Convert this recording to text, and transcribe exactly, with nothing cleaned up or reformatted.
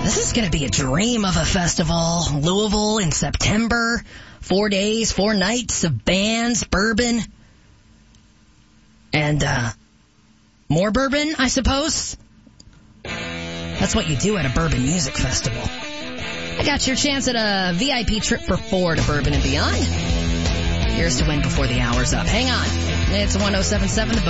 This is going to be a dream of a festival. Louisville in September. Four days, four nights of bands, bourbon. And, uh, more bourbon, I suppose. That's what you do at a bourbon music festival. I got your chance at a V I P trip for four to Bourbon and Beyond. Yours to win before the hour's up. Hang on. It's one oh seven point seven The